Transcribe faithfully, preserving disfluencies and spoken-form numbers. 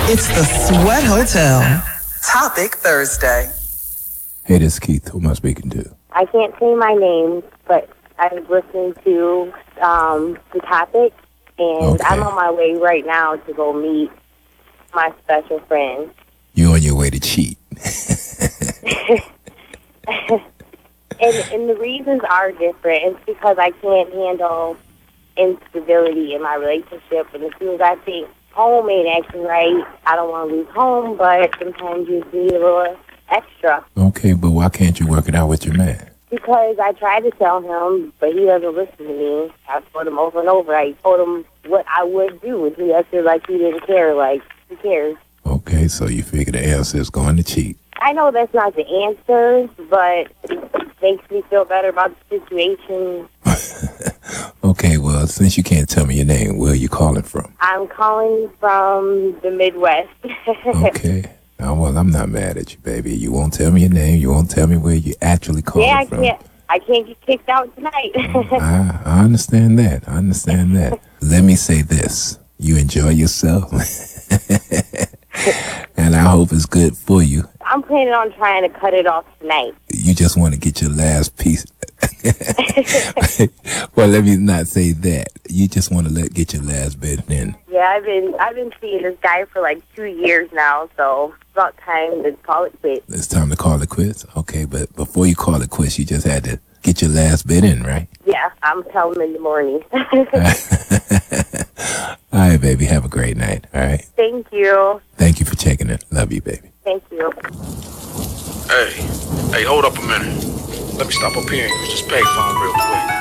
It's the Sweat Hotel. Topic Thursday. Hey, this is Keith. Who am I speaking to? I can't say my name, but I was listening to um, the topic, and Okay. I'm on my way right now to go meet my special friend. You on your way to cheat. And, and the reasons are different. It's because I can't handle instability in my relationship, and as soon as I think home ain't acting right, I don't want to lose home, but sometimes you need a little extra. Okay, but why can't you work it out with your man? Because I tried to tell him, but he doesn't listen to me. I told him over and over. I told him what I would do, and he acted like he didn't care. Like, who cares? Okay, so you figure the answer is going to cheat. I know that's not the answer, but it makes me feel better about the situation. Okay, well, since you can't tell me your name, where are you calling from? I'm calling from the Midwest. Okay. Uh, well, I'm not mad at you, baby. You won't tell me your name. You won't tell me where you actually calling yeah, I from. can't. I can't get kicked out tonight. I, I understand that. I understand that. Let me say this. You enjoy yourself. And I hope it's good for you. I'm planning on trying to cut it off tonight. You just want to get your last piece. Well, let me not say that. You just want to let get your last bit in. Yeah, I've been I've been seeing this guy for like two years now, so it's about time to call it quits. It's time to call it quits? Okay, but before you call it quits, you just had to get your last bit in, right? Yeah, I'm telling him in the morning. All right, baby. Have a great night. All right. Thank you. Thank you for checking in. Love you, baby. Thank you. Hey, hey, hold up a minute. Let me stop up here and use this payphone real quick.